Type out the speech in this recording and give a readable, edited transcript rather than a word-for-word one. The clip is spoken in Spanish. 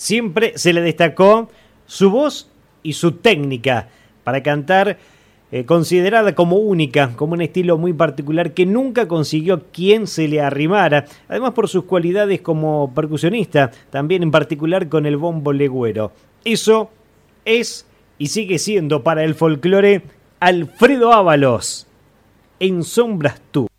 siempre se le destacó su voz y su técnica para cantar, considerada como única, como un estilo muy particular que nunca consiguió quien se le arrimara, además por sus cualidades como percusionista, también en particular con el bombo legüero. Eso es y sigue siendo para el folclore Alfredo Ábalos, En Sombras Tú.